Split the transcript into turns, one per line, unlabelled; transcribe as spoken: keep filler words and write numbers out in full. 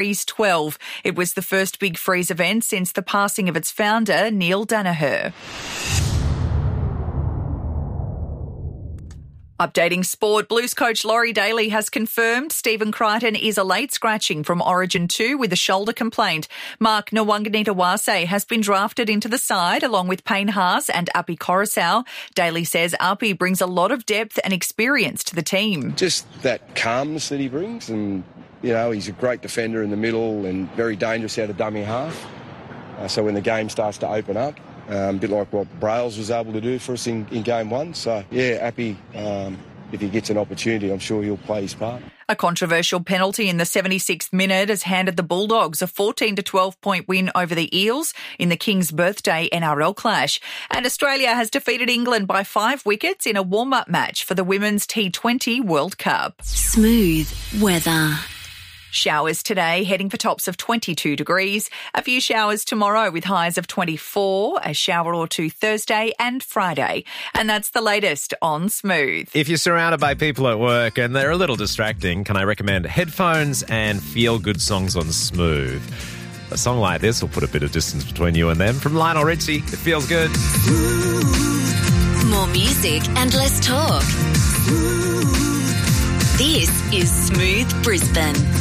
Freeze twelve. It was the first Big Freeze event since the passing of its founder, Neil Danaher. Updating sport, Blues coach Laurie Daly has confirmed Stephen Crichton is a late scratching from Origin two with a shoulder complaint. Mark Nwanganitawase has been drafted into the side along with Payne Haas and Api Coruscant. Daly says Api brings a lot of depth and experience to the team.
Just that calmness that he brings, and, you know, he's a great defender in the middle and very dangerous out of dummy half. Uh, so when the game starts to open up, Um, a bit like what Brails was able to do for us in, in game one. So, yeah, Appy, um, if he gets an opportunity, I'm sure he'll play his part.
A controversial penalty in the seventy-sixth minute has handed the Bulldogs a fourteen to twelve point win over the Eels in the King's birthday N R L clash. And Australia has defeated England by five wickets in a warm-up match for the Women's T twenty World Cup.
Smooth weather.
Showers today, heading for tops of twenty-two degrees. A few showers tomorrow with highs of twenty-four, a shower or two Thursday and Friday. And that's the latest on Smooth.
If you're surrounded by people at work and they're a little distracting, can I recommend headphones and feel-good songs on Smooth? A song like this will put a bit of distance between you and them. From Lionel Richie, it feels good.
More music and less talk. This is Smooth Brisbane.